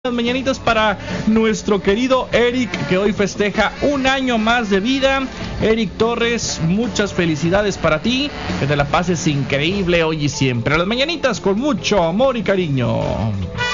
Las mañanitas para nuestro querido Eric, que hoy festeja un año más de vida. Eric Torres, muchas felicidades para ti, que te la pases increíble hoy y siempre. Las mañanitas con mucho amor y cariño.